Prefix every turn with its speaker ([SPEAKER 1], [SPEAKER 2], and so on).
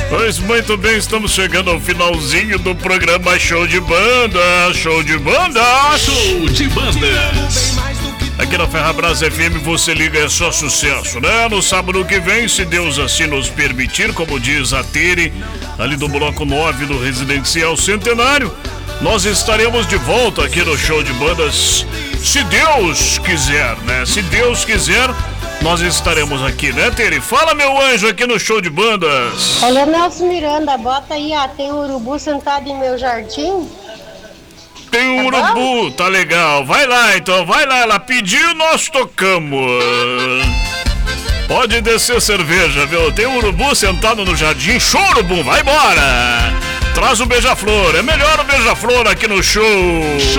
[SPEAKER 1] Pois muito bem, estamos chegando ao finalzinho do programa Show de Banda. Show de Banda.
[SPEAKER 2] Show de Bandas.
[SPEAKER 1] Aqui na Ferrabras FM você liga, é só sucesso, né? No sábado que vem, se Deus assim nos permitir, como diz a Tere, ali do bloco 9 do Residencial Centenário, nós estaremos de volta aqui no Show de Bandas, se Deus quiser, né? Se Deus quiser, nós estaremos aqui, né, Tere? Fala, meu anjo, aqui no Show de Bandas.
[SPEAKER 3] Olha, Nelson Miranda, bota aí, tem um urubu sentado em meu jardim.
[SPEAKER 1] Tem um urubu, tá legal. Vai lá, então, vai lá. Ela pediu, nós tocamos. Pode descer cerveja, viu? Tem um urubu sentado no jardim. Show, urubu, vai embora. Traz o beija-flor. É melhor o beija-flor aqui no show.